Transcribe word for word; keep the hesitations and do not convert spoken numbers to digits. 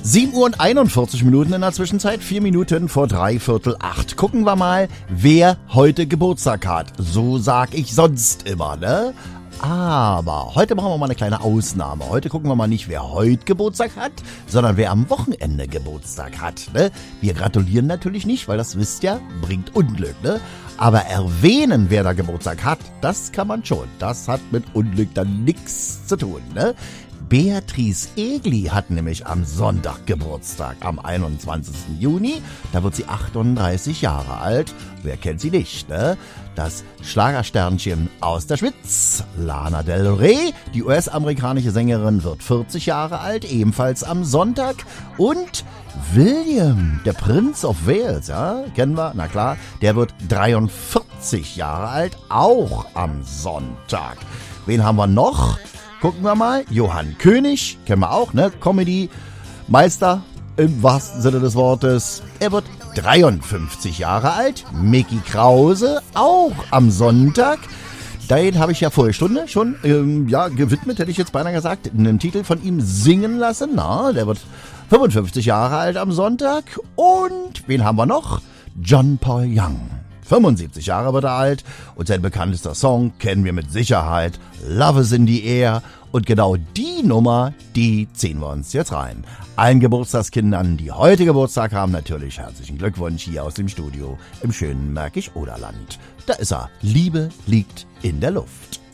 sieben Uhr und einundvierzig Minuten in der Zwischenzeit, vier Minuten vor drei Viertel acht. Gucken wir mal, wer heute Geburtstag hat. So sag ich sonst immer, ne? Aber heute machen wir mal eine kleine Ausnahme. Heute gucken wir mal nicht, wer heute Geburtstag hat, sondern wer am Wochenende Geburtstag hat, ne? Wir gratulieren natürlich nicht, weil das wisst ihr, bringt Unglück, ne? Aber erwähnen, wer da Geburtstag hat, das kann man schon. Das hat mit Unglück dann nichts zu tun, ne? Beatrice Egli hat nämlich am Sonntag Geburtstag, am einundzwanzigsten Juni. Da wird sie achtunddreißig Jahre alt. Wer kennt sie nicht, ne? Das Schlagersternchen aus der Schweiz, Lana Del Rey, die U S-amerikanische Sängerin, wird vierzig Jahre alt, ebenfalls am Sonntag. Und William, der Prince of Wales, ja, kennen wir, na klar, der wird dreiundvierzig Jahre alt, auch am Sonntag. Wen haben wir noch? Gucken wir mal, Johann König, kennen wir auch, ne? Comedy-Meister im wahrsten Sinne des Wortes. Er wird dreiundfünfzig Jahre alt. Micky Krause, auch am Sonntag. Den habe ich ja vorige Stunde schon ähm, ja, gewidmet, hätte ich jetzt beinahe gesagt, einen Titel von ihm singen lassen. Na, der wird fünfundfünfzig Jahre alt am Sonntag. Und wen haben wir noch? John Paul Young. fünfundsiebzig Jahre wird er alt und sein bekanntester Song kennen wir mit Sicherheit, Love is in the Air. Und genau die Nummer, die ziehen wir uns jetzt rein. Allen Geburtstagskindern, die heute Geburtstag haben, natürlich herzlichen Glückwunsch hier aus dem Studio im schönen Märkisch-Oderland. Da ist er. Liebe liegt in der Luft.